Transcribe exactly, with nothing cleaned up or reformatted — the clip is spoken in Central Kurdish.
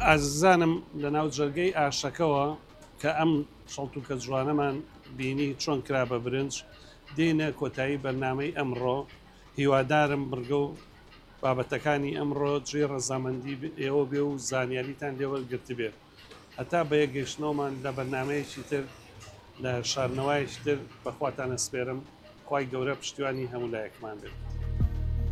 ئازانم لە ناو جەرگەی ئاشەکەەوە کە ئەم شەڵت و کە جوانەمان بینی چۆن کرا بە برنج دێنە کۆتایی بەرنامەی ئەمڕۆ هیوادارم بڕگە و بابەتەکانی ئەمڕۆ گوێ ڕەزامەندی ئێوە بێ و زانیاریتان لێوەرگرت بێت هەتا بە یەکگەشتنەوەمان لە بەرنمەیەکی تر لە شارنەوەیشتر بەخواتانە سپێرم خی گەورە پشتیوانی هەمولایەکمان بێت.